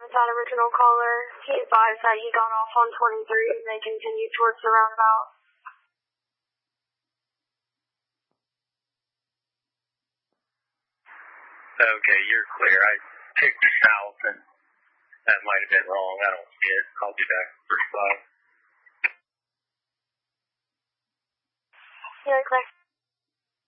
That original caller, he advised that he got off on 23 and they continued towards the roundabout. Okay, you're clear. I picked south and that might have been wrong. I don't see it. I'll be back for 5. You're clear.